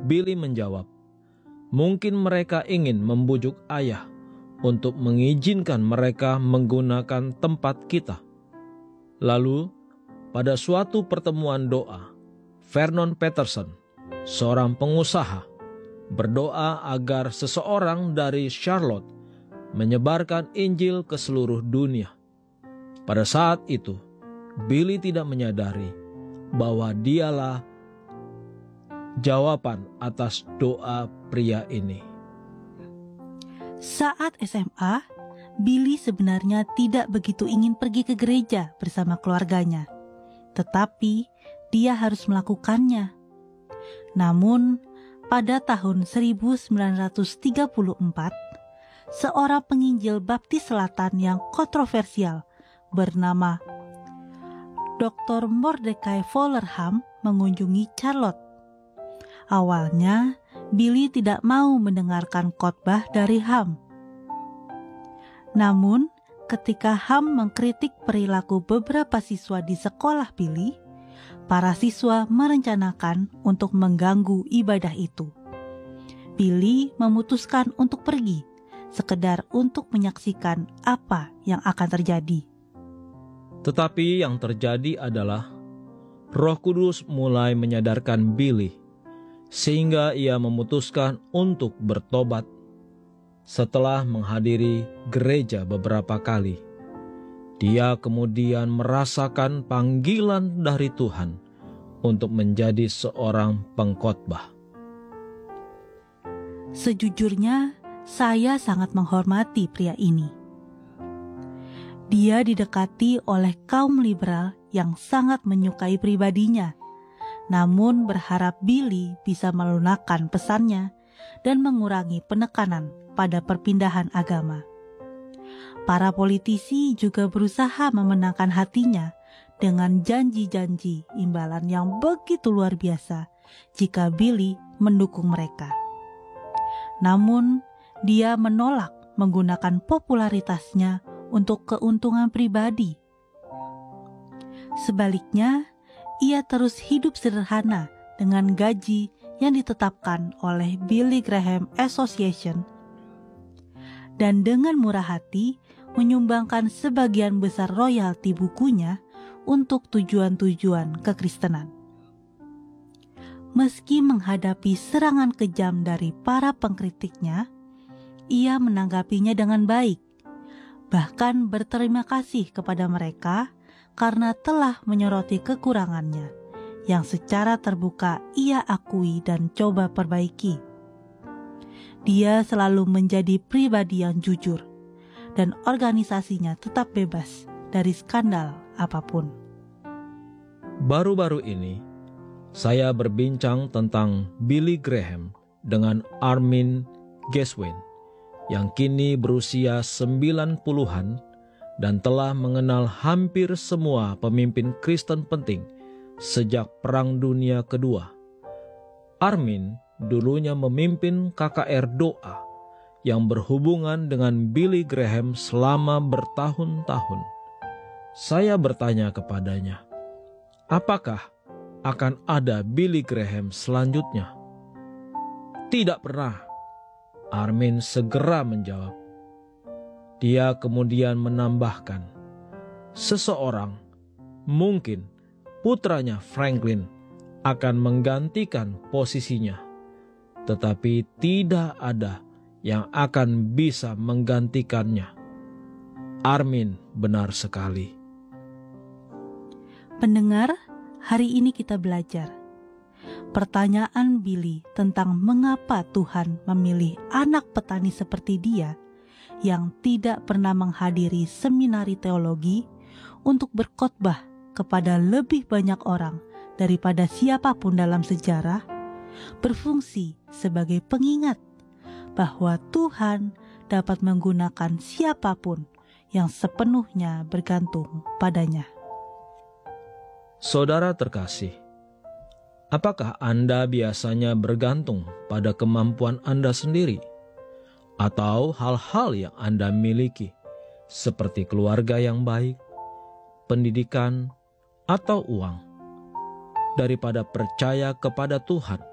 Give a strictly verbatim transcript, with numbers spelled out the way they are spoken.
Billy menjawab, "Mungkin mereka ingin membujuk ayah untuk mengizinkan mereka menggunakan tempat kita." Lalu, pada suatu pertemuan doa, Vernon Peterson, seorang pengusaha, berdoa agar seseorang dari Charlotte menyebarkan Injil ke seluruh dunia. Pada saat itu, Billy tidak menyadari bahwa dialah jawaban atas doa pria ini. Saat S M A, Billy sebenarnya tidak begitu ingin pergi ke gereja bersama keluarganya, tetapi dia harus melakukannya. Namun, pada tahun seribu sembilan ratus tiga puluh empat, seorang penginjil baptis selatan yang kontroversial bernama doktor Mordecai Fowlerham mengunjungi Charlotte. Awalnya, Billy tidak mau mendengarkan khotbah dari Ham. Namun, ketika Ham mengkritik perilaku beberapa siswa di sekolah Billy, para siswa merencanakan untuk mengganggu ibadah itu. Billy memutuskan untuk pergi, sekedar untuk menyaksikan apa yang akan terjadi. Tetapi yang terjadi adalah Roh Kudus mulai menyadarkan Billy, sehingga ia memutuskan untuk bertobat. Setelah menghadiri gereja beberapa kali, dia kemudian merasakan panggilan dari Tuhan untuk menjadi seorang pengkhotbah. Sejujurnya, saya sangat menghormati pria ini. Dia didekati oleh kaum liberal yang sangat menyukai pribadinya, namun berharap Billy bisa melunakkan pesannya dan mengurangi penekanan pada perpindahan agama. Para politisi juga berusaha memenangkan hatinya dengan janji-janji imbalan yang begitu luar biasa jika Billy mendukung mereka. Namun, dia menolak menggunakan popularitasnya untuk keuntungan pribadi. Sebaliknya, ia terus hidup sederhana dengan gaji yang ditetapkan oleh Billy Graham Association, dan dengan murah hati menyumbangkan sebagian besar royalti bukunya untuk tujuan-tujuan kekristenan. Meski menghadapi serangan kejam dari para pengkritiknya, ia menanggapinya dengan baik, bahkan berterima kasih kepada mereka karena telah menyoroti kekurangannya, yang secara terbuka ia akui dan coba perbaiki. Dia selalu menjadi pribadi yang jujur, dan organisasinya tetap bebas dari skandal apapun. Baru-baru ini, saya berbincang tentang Billy Graham dengan Armin Geswein, yang kini berusia sembilan puluhan dan telah mengenal hampir semua pemimpin Kristen penting sejak Perang Dunia Kedua. Armin dulunya memimpin K K R Doa yang berhubungan dengan Billy Graham selama bertahun-tahun. Saya bertanya kepadanya, apakah akan ada Billy Graham selanjutnya? Tidak pernah, Armin segera menjawab. Dia kemudian menambahkan, seseorang, mungkin putranya Franklin, akan menggantikan posisinya, tetapi tidak ada yang akan bisa menggantikannya. Armin benar sekali. Pendengar, hari ini kita belajar pertanyaan Billy tentang mengapa Tuhan memilih anak petani seperti dia yang tidak pernah menghadiri seminari teologi untuk berkhotbah kepada lebih banyak orang daripada siapapun dalam sejarah, berfungsi sebagai pengingat bahwa Tuhan dapat menggunakan siapapun yang sepenuhnya bergantung padanya. Saudara terkasih, apakah Anda biasanya bergantung pada kemampuan Anda sendiri atau hal-hal yang Anda miliki seperti keluarga yang baik, pendidikan, atau uang, daripada percaya kepada Tuhan